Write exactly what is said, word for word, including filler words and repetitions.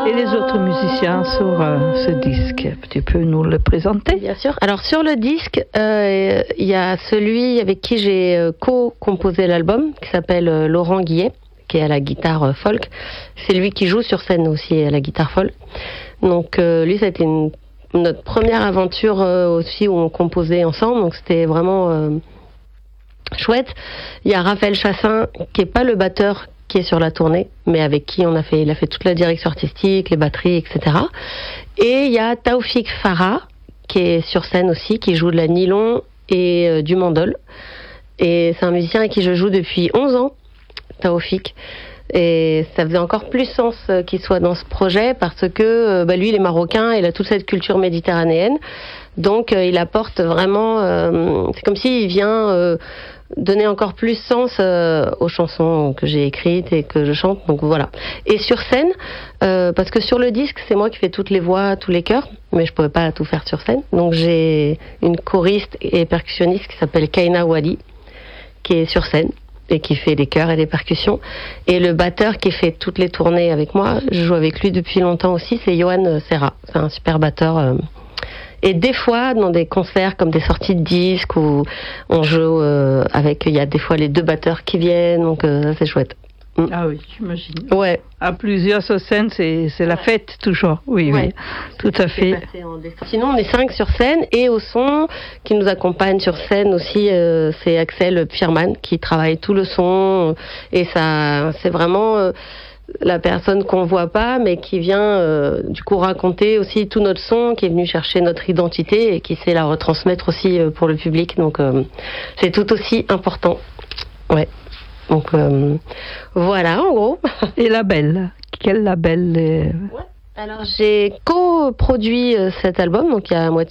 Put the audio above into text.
Et les autres musiciens sur euh, ce disque, tu peux nous le présenter? Bien sûr. Alors sur le disque, il euh, y a celui avec qui j'ai euh, co-composé l'album, qui s'appelle euh, Laurent Guillet, qui est à la guitare euh, folk. C'est lui qui joue sur scène aussi à la guitare folk. Donc euh, lui, ça a été une, notre première aventure euh, aussi où on composait ensemble. Donc c'était vraiment euh, chouette. Il y a Raphaël Chassin, qui est pas le batteur qui est sur la tournée, mais avec qui on a fait, il a fait toute la direction artistique, les batteries, et cetera. Et il y a Taoufik Farah, qui est sur scène aussi, qui joue de la nylon et euh, du mandol. Et c'est un musicien avec qui je joue depuis onze ans, Taoufik. Et ça faisait encore plus sens euh, qu'il soit dans ce projet parce que euh, bah, lui, il est marocain, il a toute cette culture méditerranéenne. Donc euh, il apporte vraiment... Euh, c'est comme s'il vient... Euh, donner encore plus sens euh, aux chansons que j'ai écrites et que je chante, donc voilà. Et sur scène, euh, parce que sur le disque, c'est moi qui fais toutes les voix, tous les chœurs, mais je pouvais pas tout faire sur scène, donc j'ai une choriste et percussionniste qui s'appelle Kaina Wadi, qui est sur scène et qui fait les chœurs et les percussions, et le batteur qui fait toutes les tournées avec moi, je joue avec lui depuis longtemps aussi, c'est Johan Serra, c'est un super batteur. euh, Et des fois, dans des concerts comme des sorties de disques où on joue euh, avec, il y a des fois les deux batteurs qui viennent, donc euh, ça c'est chouette. Mm. Ah oui, j'imagine. Ouais. À plusieurs sur scène, c'est, c'est la fête toujours. Oui, ouais. oui, tout à fait. Sinon, on est cinq sur scène et au son qui nous accompagne sur scène aussi, euh, c'est Axel Pierman qui travaille tout le son et ça, c'est vraiment. Euh, la personne qu'on voit pas, mais qui vient euh, du coup raconter aussi tout notre son, qui est venu chercher notre identité et qui sait la retransmettre aussi euh, pour le public. Donc euh, c'est tout aussi important. Ouais. Donc euh, voilà, en gros. Et label, quel label est... Ouais. Alors j'ai coproduit euh, cet album, donc il y a à moitié